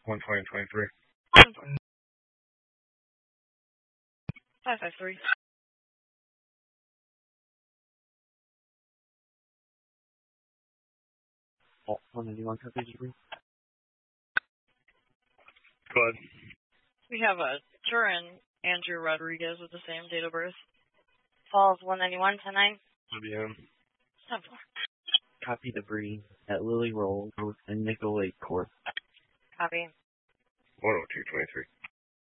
1/20/23. 553. Alt 191 coverage degree. Go ahead. We have a Turin Andrew Rodriguez with the same date of birth. Falls 191, 10-9. IBM. 10-4. Copy debris at Lily Roll and Nickel Lake Court. Copy. 102/23.